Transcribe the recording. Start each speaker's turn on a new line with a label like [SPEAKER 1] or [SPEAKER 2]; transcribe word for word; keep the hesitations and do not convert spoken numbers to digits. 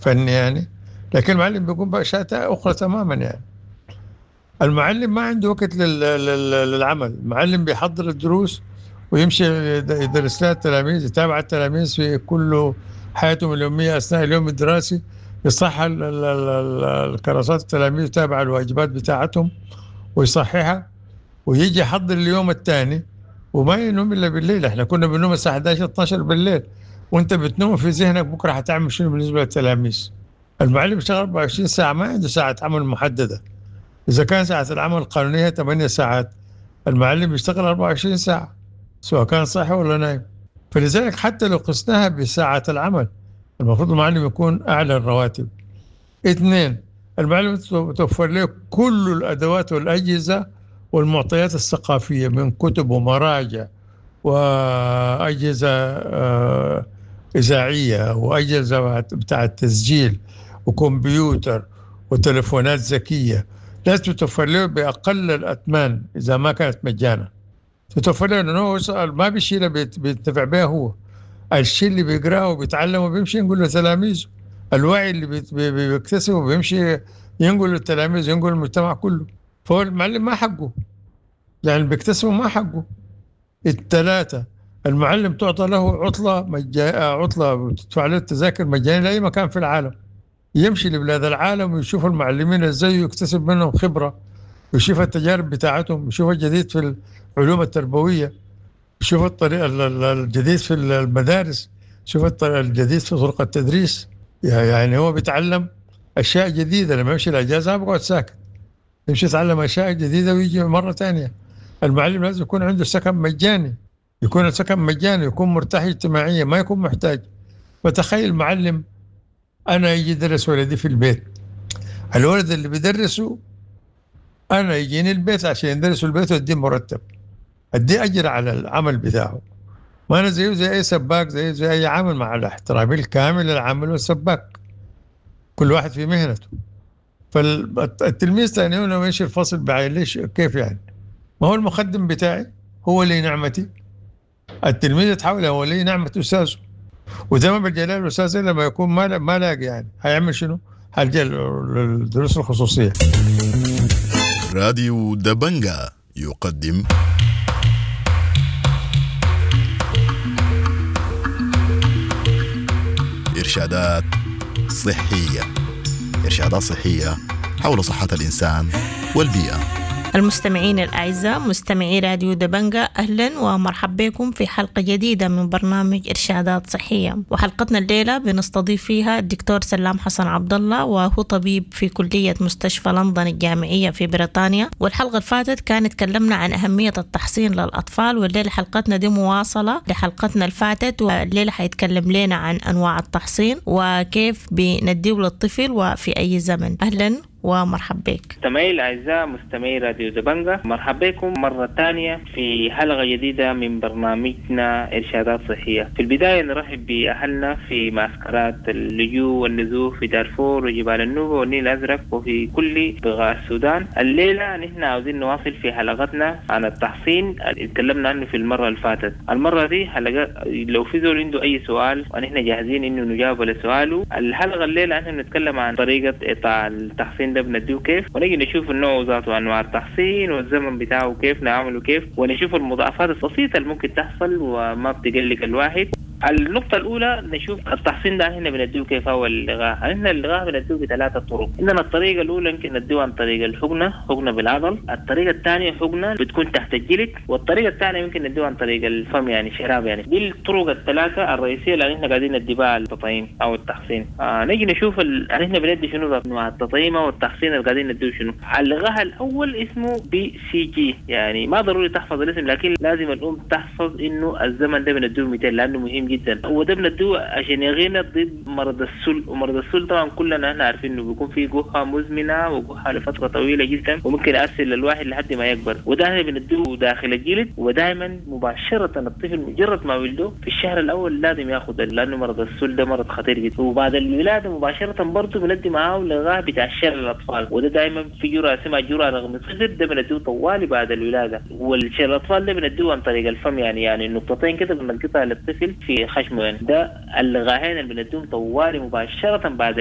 [SPEAKER 1] فني يعني، لكن المعلم بيقوم بأشياء أخرى تماما يعني. المعلم ما عنده وقت لل- لل- للعمل. المعلم بيحضر الدروس ويمشي يدرس لها التلاميذ، يتابع التلاميذ في كل حياتهم اليومية أثناء اليوم الدراسي، يصحح ال- ال- ال- الكراسات التلاميذ، يتابع الواجبات بتاعتهم ويصححها، ويجي يحضر اليوم الثاني. وما ينوم إلا بالليل. احنا كنا بننوم الساعة إحدى عشر اثنا عشر بالليل، وانت بتنوم في ذهنك بكرة هتعمل شنو بالنسبة للتلاميذ. المعلم اشتغل أربعة وعشرين ساعة، ما عنده ساعة عمل محددة. إذا كان ساعة العمل القانونية ثمانية ساعات، المعلم يشتغل أربعة وعشرين ساعة سواء كان صاحي ولا نايم. فلذلك حتى لو قسناها بساعة العمل، المفروض المعلم يكون أعلى الرواتب. اثنين، المعلم توفر له كل الأدوات والأجهزة والمعطيات الثقافية من كتب ومراجع وأجهزة آه، إذاعية وأجهزة بتاع التسجيل وكمبيوتر وتلفونات ذكية. لازم تتوفر له بأقل الأثمان إذا ما كانت مجانا. تتوفر له لأنه هو سؤال ما بيشيله بيت- بينتفع بها هو. الشيء اللي بيقراه وبيتعلمه بيمشي ينقل لتلاميذه. الوعي اللي بيت- بي- بي- بيكتسبه بيمشي ينقل للتلاميذ، ينقل للمجتمع كله. فهو المعلم ما حقه، يعني بيكتسبه ما حقه. الثلاثة، المعلم تعطى له عطلة مجا... عطلة تدفع له التذاكر مجانية لأي مكان في العالم، يمشي لبلاد العالم ويشوف المعلمين ازاي، يكتسب منهم خبرة، ويشوف التجارب بتاعتهم، يشوف الجديد في العلوم التربوية، يشوف الطريقة ال- ال- الجديد في المدارس، يشوف الطريقة الجديد في طرق التدريس. يعني هو بيتعلم أشياء جديدة. لما يمشي الأجازة ما بقعد ساكت، يمشي يتعلم أشياء جديدة ويجي مرة تانية. المعلم لازم يكون عنده سكن مجاني، يكون السكن مجاني، يكون مرتاح اجتماعيا، ما يكون محتاج. فتخيل معلم أنا يجي يدرس ولدي في البيت، الولد اللي بيدرسه أنا يجيني البيت عشان يدرسه البيت وأديه مرتب، أديه أجر على العمل بتاعه. ما أنا زيه زي أي سباك، زي زي أي عامل، مع الاحترام الكامل للعامل والسباك، كل واحد في مهنته. فالتلميذ ثاني هنا ماشي يمشي الفصل بعين ليش كيف يعني؟ ما هو المخدم بتاعي هو لي نعمتي، التلميذ يتحول هو لي نعمة أستاذه. وزي ما بالجلال الأستاذ لما يكون ما ما لاقي يعني هيعمل شنو؟ هيلجأ للدروس الخصوصية.
[SPEAKER 2] راديو دبنجا يقدم إرشادات صحية، إرشادات صحية حول صحة الإنسان والبيئة.
[SPEAKER 3] المستمعين الأعزاء، مستمعي راديو دبنجا، أهلا ومرحبا بكم في حلقة جديدة من برنامج إرشادات صحية. وحلقتنا الليلة بنستضيف فيها الدكتور سلام حسن عبد الله، وهو طبيب في كلية مستشفى لندن الجامعية في بريطانيا. والحلقة اللي فاتت كان تكلمنا عن أهمية التحصين للأطفال، والليلة حلقتنا دي مواصلة لحلقتنا اللي فاتت، والليلة حيتكلم لنا عن أنواع التحصين وكيف بنديه للطفل وفي أي زمن. أهلا ومرحبا بك.
[SPEAKER 4] مستمعي الأعزاء، مستمعي راديو دبنجا، مرحبا بكم مرة ثانية في حلقة جديدة من برنامجنا إرشادات صحية. في البداية نرحب بأهلنا في معسكرات اللجوء والنزوح في دارفور وجبال النوبة والنيل الأزرق وفي كل بقاع السودان. الليلة نحن عاوزين نواصل في حلقتنا عن التحصين اللي اتكلمنا عنه في المرة اللي فاتت. المرة دي حلقة لو في زول عنده أي سؤال ونحن جاهزين إنه نجاوب على سؤاله. الحلقة الليلة نحن نتكلم عن طريقة إطاع التحصين ده بنديه كيف، ونجي نشوف النوع ذاته أنواع التحصين والزمن بتاعه كيف نعمله كيف، ونشوف المضاعفات البسيطة اللي ممكن تحصل وما بتقلق الواحد. النقطة الأولى نشوف التحصين ده هنا بنديه كيف هو اللغاء. هنا اللغاء بنديه بثلاثة طرق. إننا الطريقة الأولى يمكن نديه عن طريق الحقنة، حقنة بالعضل. الطريقة الثانية حقنة بتكون تحت الجلد. والطريقة الثانية يمكن نديه عن طريق الفم، يعني شراب. يعني دي الطرق الثلاثة الرئيسية اللي احنا قاعدين ندي بها التطعيم أو التحصين. آه نيجي نشوف ال... احنا بندي شنو أنواع التطعيم والتحصين اللي قاعدين نديه شنو. اللغاء الأول اسمه بي سي جي، يعني ما ضروري تحفظ الاسم، لكن لازم الأم تحفظ إنه الزمن ده بنديه مئتين لأنه مهم جدا. وده بنديه عشان يغينا ضد مرض السل. ومرض السل طبعا كلنا احنا عارفين انه بيكون فيه جحة مزمنة وجحة لفترة طويلة جدا وممكن يأثر للواحد لحد ما يكبر. وده احنا بنديه داخل الجلد. ودائما مباشرة الطفل مجرد ما ولده في الشهر الأول لازم ياخد، لأنه مرض السل ده مرض خطير جدا. وبعد الولادة مباشرة برضه بندي معاه لغاية بتاع الشهر الأطفال. وده دائما في جرعة اسمها جرعة رغم الصغر، ده بنديه طوالي بعد الولادة. والشهر الأطفال ده بنديه عن طريق الفم، يعني يعني نقطتين كده بنقطها للطفل في خشمه. يعني ده اللغاهين اللي بنديهم طوالي مباشرة بعد